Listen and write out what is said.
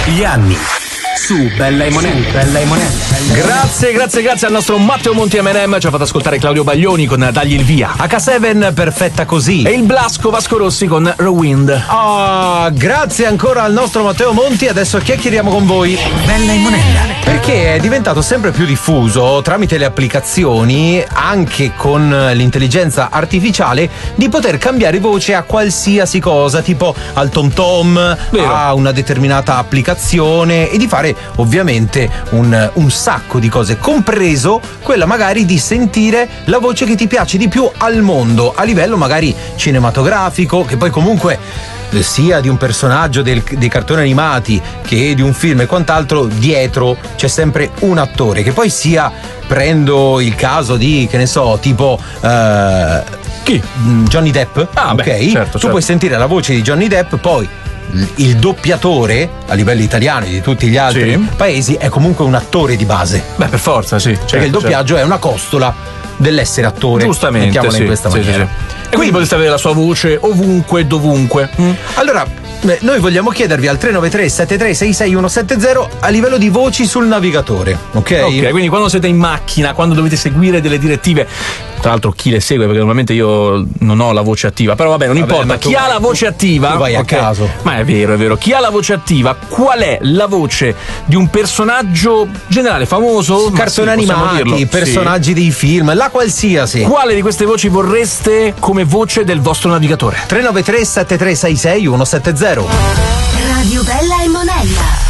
Gli anni su Bella e Monella. Grazie al nostro Matteo Monti M&M, ci ha fatto ascoltare Claudio Baglioni con Dagli il via, H7 Perfetta così e il Blasco Vasco Rossi con Rewind. Grazie ancora al nostro Matteo Monti. Adesso chiacchieriamo con voi Bella e Monella, perché è diventato sempre più diffuso tramite le applicazioni, anche con l'intelligenza artificiale, di poter cambiare voce a qualsiasi cosa, tipo al TomTom, a una determinata applicazione, e di fare ovviamente un sacco di cose, compreso quella magari di sentire la voce che ti piace di più al mondo, a livello magari cinematografico, che poi comunque sia di un personaggio dei cartoni animati che di un film e quant'altro, dietro c'è sempre un attore, che poi sia, prendo il caso di, che ne so, tipo chi? Johnny Depp, ok? Certo. Puoi sentire la voce di Johnny Depp, poi il doppiatore a livello italiano e di tutti gli altri paesi è comunque un attore di base. Beh, per forza, sì. Perché il doppiaggio è una costola dell'essere attore. Giustamente, mettiamola in questa maniera. E quindi potete avere la sua voce ovunque, dovunque. Allora, noi vogliamo chiedervi al 393 7366 170 a livello di voci sul navigatore, ok? Ok, quindi quando siete in macchina, quando dovete seguire delle direttive, tra l'altro chi le segue, perché normalmente io non ho la voce attiva, però vabbè, non importa, chi ha la voce attiva, tu vai a caso. Ma è vero, chi ha la voce attiva, qual è la voce di un personaggio generale, famoso, cartoni animati, personaggi dei film, la qualsiasi. Quale di queste voci vorreste come voce del vostro navigatore? 393 7366 170. Radio